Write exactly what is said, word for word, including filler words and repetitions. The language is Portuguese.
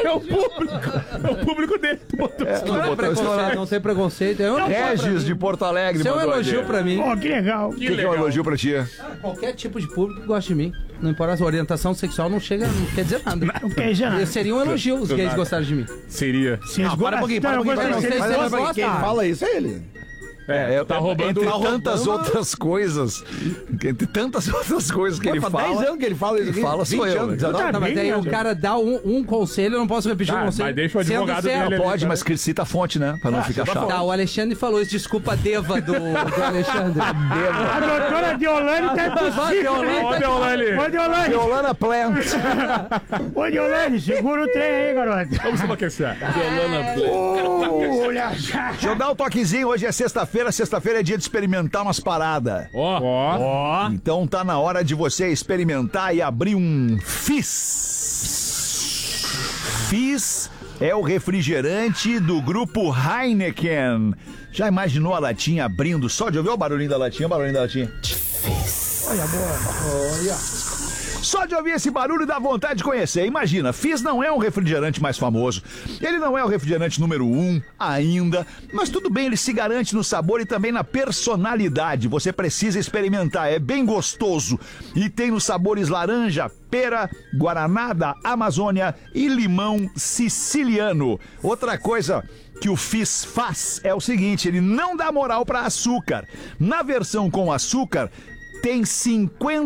É o público. É o público dele. É, Não, é preconceito, não tem preconceito. É um elogio pra Regis mim. de Porto Alegre. Isso é um mandou elogio aqui. pra mim. Pô, que legal. O que, que é um elogio pra ti? Qualquer tipo de público gosta de mim. Não importa, a orientação sexual não chega, não quer dizer nada. Não quer já. Seria um elogio os gays gostarem de mim. Seria. Vocês Não, para um pouquinho, para um pouquinho, para um Não sei pouquinho. se Mas, vocês mas, Quem gostam. fala isso é ele. É, Tá roubando- entre tá tantas roubando- outras coisas, entre tantas outras coisas que ele Faz fala, dez anos que ele fala isso aqui. fala sou vinte eu. anos, Tá dezenove. Não, mas bem, aí né, o cara dá um, um conselho, eu não posso repetir Tá, o conselho. mas deixa o sendo advogado certo. dele ali. Pode, mas que cita a fonte, né? Pra não ficar chato. Tá, o Alexandre falou isso, desculpa, Deva do, do Alexandre. A doutora Deolane tá Vai, impossível. Deolane. Ó, Deolane. Ô, Deolane. Violana Plant. Ô, Deolane, segura o trem aí, garoto. Vamos se enlouquecer. Uh, olha já. Deixa eu dar um toquezinho. Hoje é sexta-feira. Sexta-feira é dia de experimentar umas paradas. Ó, ó. Ó. Então tá na hora de você experimentar e abrir um Fizz. Fizz é o refrigerante do grupo Heineken. Já imaginou a latinha abrindo? Só de ouvir o barulhinho da latinha, o barulhinho da latinha. Olha, boa. Olha. Só de ouvir esse barulho dá vontade de conhecer. Imagina, Fizz não é um refrigerante mais famoso. Ele não é o refrigerante número um ainda, mas tudo bem, ele se garante no sabor e também na personalidade. Você precisa experimentar, é bem gostoso. E tem nos sabores laranja, pera, guaranada, Amazônia e limão siciliano. Outra coisa que o Fizz faz é o seguinte, ele não dá moral para açúcar. Na versão com açúcar, tem cinquenta